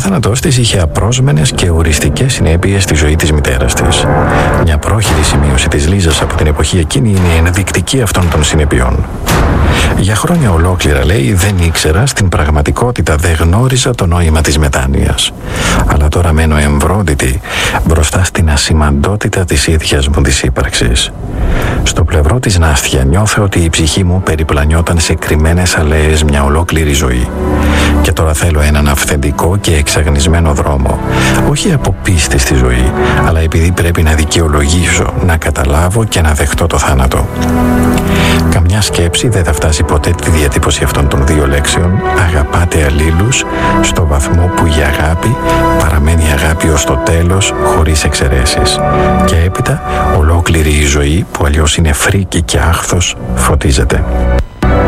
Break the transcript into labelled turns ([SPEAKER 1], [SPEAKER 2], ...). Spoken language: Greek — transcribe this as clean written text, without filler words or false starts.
[SPEAKER 1] θάνατός της είχε απρόσμενες και οριστικές συνέπειες στη ζωή της μητέρας της. Μια πρόχειρη σημείωση της Λίζας από την εποχή εκείνη είναι ενδεικτική αυτών των συνεπειών. Για χρόνια ολόκληρα, λέει, δεν ήξερα, στην πραγματικότητα δεν γνώριζα το νόημα της μετάνοιας. Αλλά τώρα μένω εμβρόντιτη μπροστά στην ασημαντότητα της ίδιας μου της ύπαρξης. Στο πλευρό της Νάστια νιώθω ότι η ψυχή μου περιπλανιόταν σε κρυμμένες αλέες μια ολόκληρη ζωή. Και τώρα θέλω έναν αυθεντικό και εξαγνισμένο δρόμο. Όχι από πίστη στη ζωή, αλλά επειδή πρέπει να δικαιολογήσω, να καταλάβω και να δεχτώ το θάνατο. Καμιά σκέψη δεν θα φτάσει ποτέ τη διατύπωση αυτών των δύο λέξεων. Αγαπάτε αλλήλους στο βαθμό που η αγάπη παραμένει αγάπη ως το τέλος, χωρίς εξαιρέσεις. Και έπειτα ολόκληρη η ζωή, που αλλιώς είναι φρίκη και άχθος, φωτίζεται.